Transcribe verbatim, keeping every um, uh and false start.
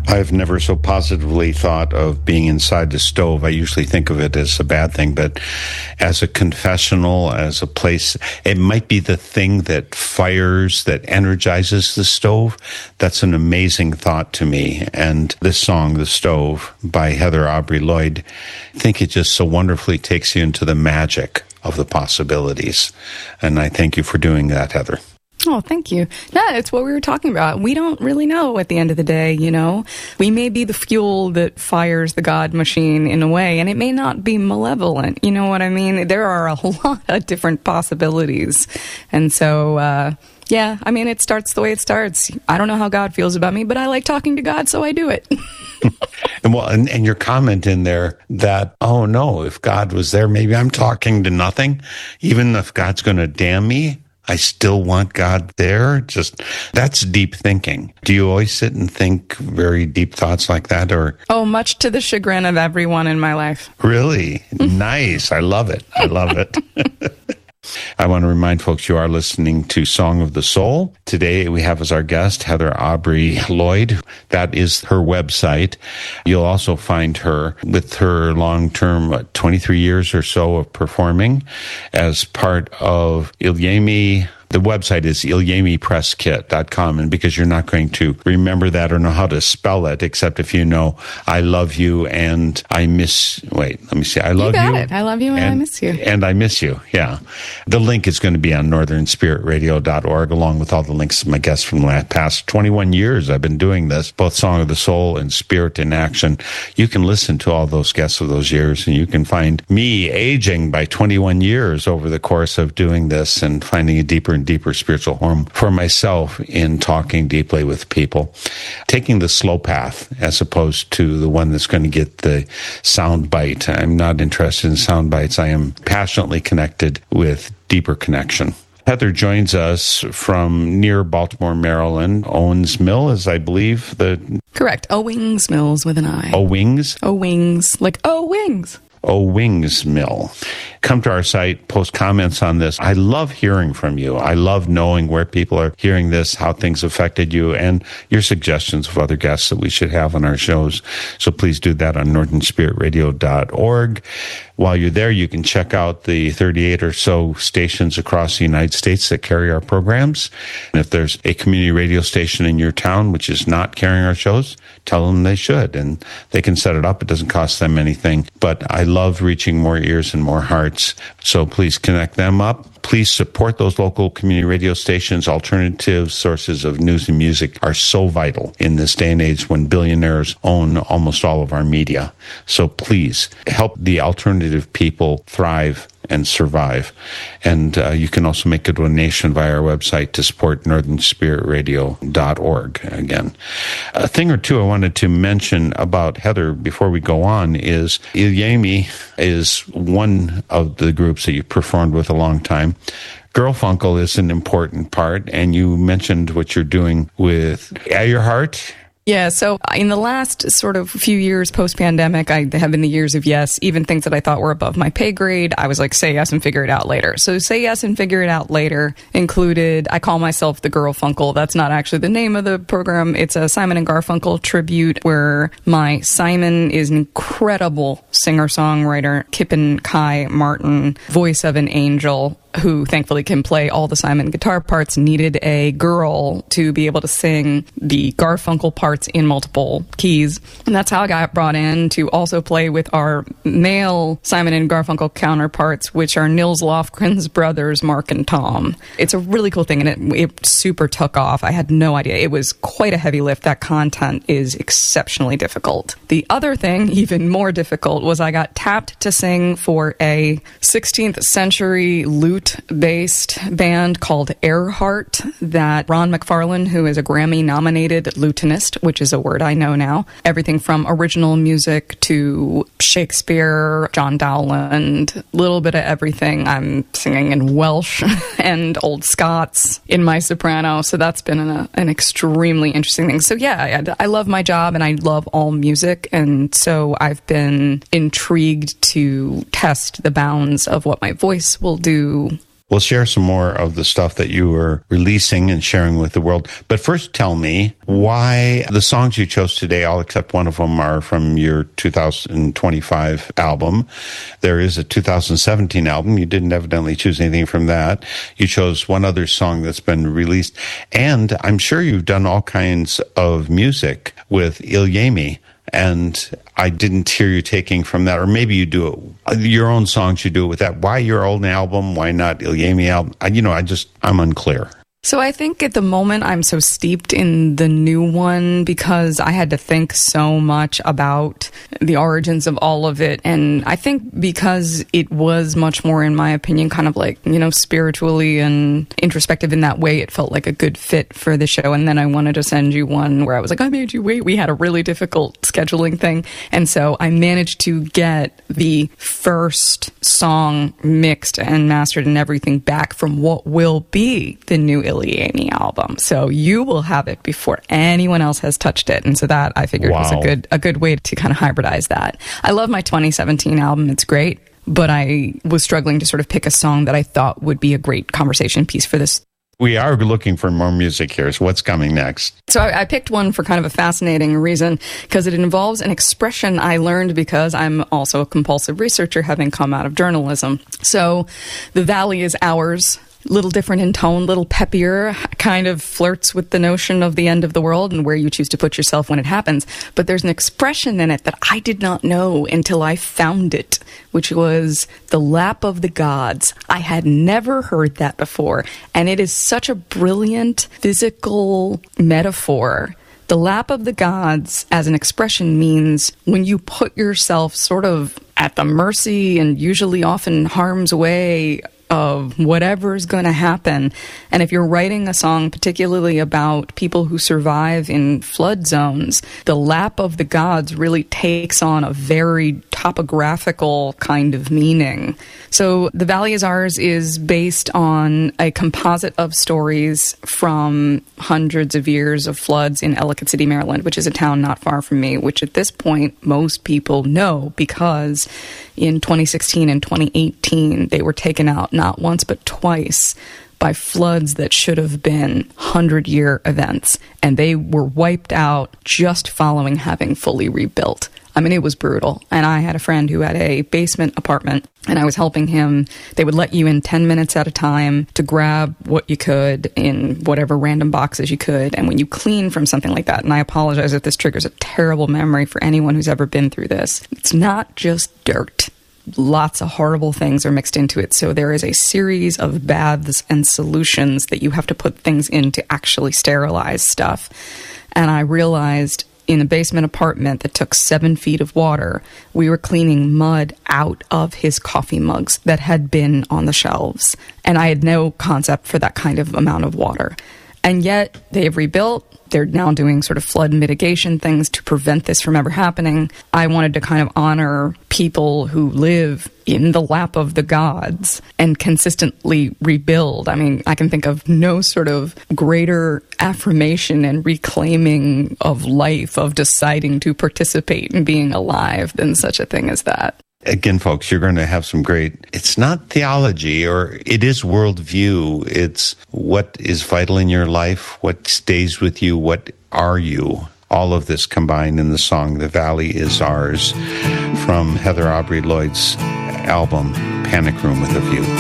I've never so positively thought of being inside the stove. I usually think of it as a bad thing, but as a confessional, as a place, it might be the thing that fires, that energizes the stove. That's an amazing thought to me. And this song, The Stove, by Heather Aubrey Lloyd, I think it just so wonderfully takes you into the magic of the possibilities. And I thank you for doing that, Heather. Oh, thank you. Yeah, it's what we were talking about. We don't really know at the end of the day, you know. We may be the fuel that fires the God machine in a way, and it may not be malevolent. You know what I mean? There are a lot of different possibilities. And so, uh, yeah, I mean, it starts the way it starts. I don't know how God feels about me, but I like talking to God, so I do it. and, well, and, and your comment in there that, oh, no, if God was there, maybe I'm talking to nothing. Even if God's going to damn me, I still want God there. Just, that's deep thinking. Do you always sit and think very deep thoughts like that, or? Oh, much to the chagrin of everyone in my life. Really? Nice. I love it. I love it. I want to remind folks you are listening to Song of the Soul. Today we have as our guest Heather Aubrey Lloyd. That is her website. You'll also find her with her long-term uh, twenty-three years or so of performing as part of Ilyemi. The website is ilyemi press kit dot com, and because you're not going to remember that or know how to spell it, except if you know I love you and I miss, wait, let me see, I love you. You. Got it. I love you and, and I miss you. And I miss you, yeah. The link is going to be on northern spirit radio dot org, along with all the links to my guests from the past twenty-one years I've been doing this, both Song of the Soul and Spirit in Action. You can listen to all those guests of those years, and you can find me aging by twenty-one years over the course of doing this and finding a deeper and deeper spiritual home for myself in talking deeply with people, taking the slow path as opposed to the one that's going to get the sound bite. I'm not interested in sound bites. I am passionately connected with deeper connection. Heather joins us from near Baltimore, Maryland. Owings Mill is, I believe, the... Correct. Owings Mills with an I. Owings? Owings. Like, oh, wings. Owings Mill. Come to our site, post comments on this. I love hearing from you. I love knowing where people are hearing this, how things affected you, and your suggestions of other guests that we should have on our shows. So please do that on northern spirit radio dot org. While you're there, you can check out the thirty-eight or so stations across the United States that carry our programs. And if there's a community radio station in your town which is not carrying our shows, tell them they should, and they can set it up. It doesn't cost them anything. But I love reaching more ears and more hearts, so please connect them up. Please support those local community radio stations. Alternative sources of news and music are so vital in this day and age when billionaires own almost all of our media. So please help the alternative people thrive and survive. And uh, you can also make a donation via our website to support northern spirit radio dot org. Again, a thing or two I wanted to mention about Heather before we go on is Ilyemi is one of the groups that you've performed with a long time. Girlfunkel is an important part, and you mentioned what you're doing with Earhart. Yeah, so in the last sort of few years post-pandemic, I have been the years of yes, even things that I thought were above my pay grade, I was like, say yes and figure it out later. So say yes and figure it out later included, I call myself the Girlfunkel. That's not actually the name of the program. It's a Simon and Garfunkel tribute where my Simon is an incredible singer-songwriter, Kippen Kai Martin, voice of an angel, who thankfully can play all the Simon guitar parts, needed a girl to be able to sing the Garfunkel parts in multiple keys. And that's how I got brought in to also play with our male Simon and Garfunkel counterparts, which are Nils Lofgren's brothers, Mark and Tom. It's a really cool thing, and it, it super took off. I had no idea. It was quite a heavy lift. That content is exceptionally difficult. The other thing, even more difficult, was I got tapped to sing for a sixteenth century lute based band called Earhart that Ron McFarlane, who is a Grammy-nominated lutenist, which is a word I know now, everything from original music to Shakespeare, John Dowland, a little bit of everything. I'm singing in Welsh and Old Scots in my soprano, so that's been an, an extremely interesting thing. So yeah, I, I love my job and I love all music, and so I've been intrigued to test the bounds of what my voice will do We'll share some more of the stuff that you were releasing and sharing with the world. But first, tell me why the songs you chose today, all except one of them, are from your two thousand twenty-five album. There is a two thousand seventeen album. You didn't evidently choose anything from that. You chose one other song that's been released. And I'm sure you've done all kinds of music with Ilyemi. And I didn't hear you taking from that, or maybe you do it, your own songs, you do it with that. Why your old album? Why not Ilyemi album? I, you know, I just, I'm unclear. So I think at the moment I'm so steeped in the new one because I had to think so much about the origins of all of it. And I think because it was much more, in my opinion, kind of like, you know, spiritually and introspective in that way, it felt like a good fit for the show. And then I wanted to send you one where I was like, I made you wait. We had a really difficult scheduling thing. And so I managed to get the first song mixed and mastered and everything back from what will be the new Ilyemi album. So you will have it before anyone else has touched it. And so that I figured wow. was a good a good way to kind of hybridize that. I love my twenty seventeen album. It's great. But I was struggling to sort of pick a song that I thought would be a great conversation piece for this. We are looking for more music here. So what's coming next? So I, I picked one for kind of a fascinating reason because it involves an expression I learned because I'm also a compulsive researcher, having come out of journalism. So the valley is ours. Little different in tone, little peppier, kind of flirts with the notion of the end of the world and where you choose to put yourself when it happens. But there's an expression in it that I did not know until I found it, which was the lap of the gods. I had never heard that before, and it is such a brilliant physical metaphor. The lap of the gods as an expression means when you put yourself sort of at the mercy and usually often harm's way of whatever's going to happen. And if you're writing a song particularly about people who survive in flood zones, the lap of the gods really takes on a very topographical kind of meaning. So The Valley is Ours is based on a composite of stories from hundreds of years of floods in Ellicott City, Maryland, which is a town not far from me, which at this point most people know because in twenty sixteen and twenty eighteen they were taken out not once but twice by floods that should have been hundred-year events, and they were wiped out just following having fully rebuilt. I mean, it was brutal. And I had a friend who had a basement apartment, and I was helping him. They would let you in ten minutes at a time to grab what you could in whatever random boxes you could. And when you clean from something like that, and I apologize if this triggers a terrible memory for anyone who's ever been through this, it's not just dirt. Lots of horrible things are mixed into it. So there is a series of baths and solutions that you have to put things in to actually sterilize stuff. And I realized in a basement apartment that took seven feet of water, we were cleaning mud out of his coffee mugs that had been on the shelves. And I had no concept for that kind of amount of water. And yet they've rebuilt. They're now doing sort of flood mitigation things to prevent this from ever happening. I wanted to kind of honor people who live in the lap of the gods and consistently rebuild. I mean, I can think of no sort of greater affirmation and reclaiming of life, of deciding to participate in being alive than such a thing as that. Again, folks, you're going to have some great, it's not theology, or it is worldview. It's what is vital in your life, what stays with you, what are you? All of this combined in the song, The Valley is Ours, from Heather Aubrey Lloyd's album, Panic Room with a View.